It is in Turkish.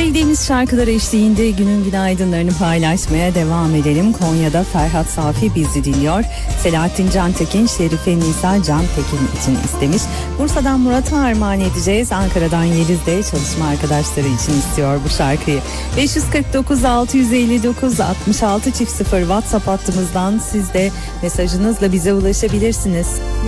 Sevdiğimiz şarkılar eşliğinde günün günaydınlarını paylaşmaya devam edelim. Konya'da Ferhat Safi bizi dinliyor. Selahattin Cantekin, Şerife Nisa Cantekin için istemiş. Bursa'dan Murat'a armağan edeceğiz. Ankara'dan Yeliz de çalışma arkadaşları için istiyor bu şarkıyı. 549 659 66 0 WhatsApp hattımızdan siz de mesajınızla bize ulaşabilirsiniz.